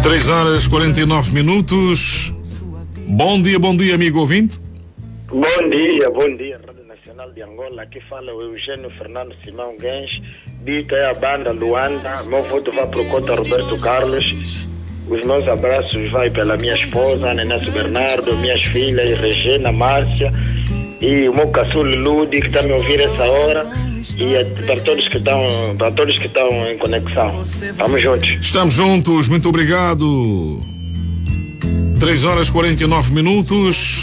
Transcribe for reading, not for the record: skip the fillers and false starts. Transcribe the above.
3h49. Bom dia, amigo ouvinte. Bom dia, Rádio Nacional de Angola. Aqui fala o Eugênio Fernando Simão Gens. Dita é a banda Luanda. Meu voto vai para o Cota Roberto Carlos. Os meus abraços vai pela minha esposa, Nenesso Bernardo, minhas filhas, Regina, Márcia, e o meu caçulo Ludi, que está me ouvindo essa hora, e para todos que estão em conexão. Estamos juntos. Estamos juntos, muito obrigado. 3h49.